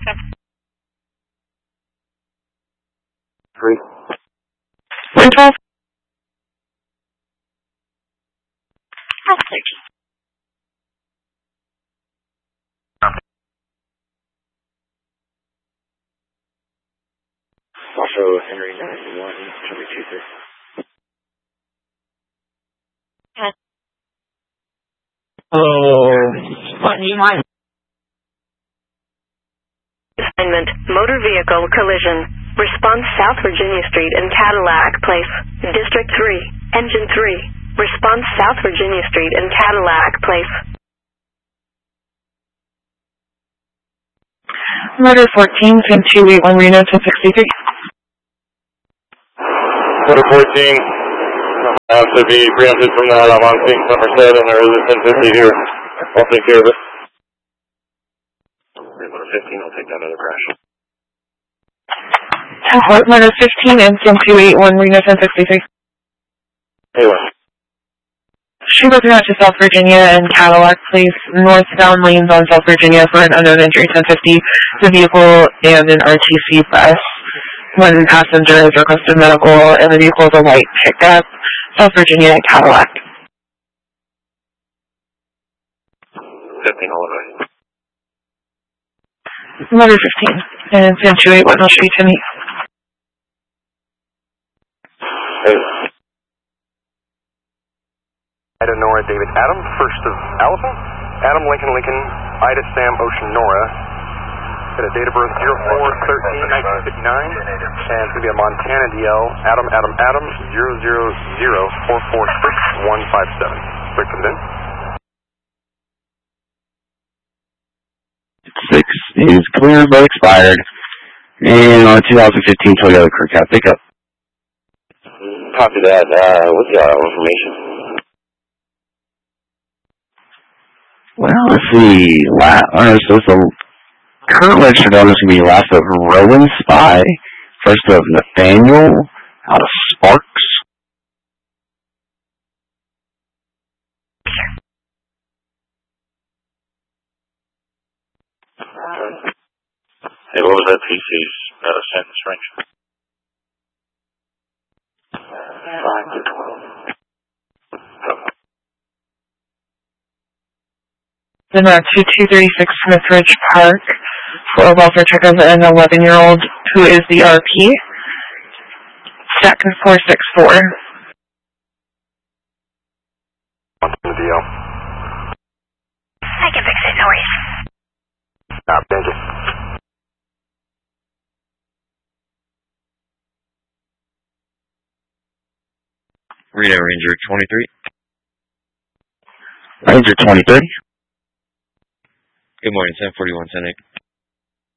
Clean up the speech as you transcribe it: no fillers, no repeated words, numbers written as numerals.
Three. 112. Also Henry 91, Charlie 23. Hello. You might. Assignment, motor vehicle collision. Response South Virginia Street and Cadillac Place. District 3, Engine 3. Response South Virginia Street and Cadillac Place. Motor 14, Pin 281, Reno 1063. Motor 14, I have to be preempted from that. I'm on St. Summer said, and there is a 1050 here. I'll take care of it. Motor 15, I'll take that other crash. Motor 15 and Pin 281, Reno 1063. Hey, what? She was out to South Virginia and Cadillac Place, northbound lanes on South Virginia for an unknown injury 1050. The vehicle and an RTC bus. One passenger has requested medical, and the vehicle is a white pickup, South Virginia and Cadillac. 15 all the way. Motor 15 and Pin 281, I'll show you to me. Hey. Ida Nora David Adam, first of Alpha. Adam Lincoln Lincoln, Ida Sam Ocean Nora. Got a date of birth 04/13/1959. And it's going to be a Montana DL. Adam 000446157. Wait for the VIN. 6 is clear but expired. And on a 2015 Toyota Crew Cab pickup. Copy that. What's your information? Well, let's see. So it's the current registered owner is going to be last of Rowan Spy, first of Nathaniel, out of Sparks. Hey, what was that PC's sentence range? 5 to 12. Then 2236 Smith Ridge Park for a welfare check of an 11-year-old who is the RP. Stack 464. On the DL. I can fix it, no worries. Thank you. Reno Ranger 23. Ranger 23. Good morning, 1041 10